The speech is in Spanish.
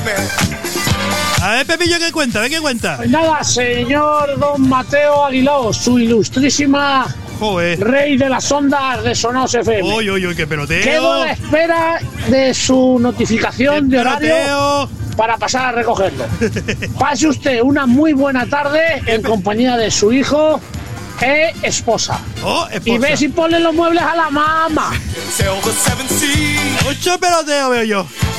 A ver, Pepillo, ¿qué cuenta? ¿Qué cuenta? Pues nada, señor don Mateo Aguiló, su ilustrísima rey de las ondas de Sonaos FM. Uy, qué peloteo. Quedo a la espera de su notificación de horario para pasar a recogerlo. Pase usted una muy buena tarde en compañía de su hijo e esposa. Y ve si ponen los muebles a la mamá. Mucho peloteo veo yo.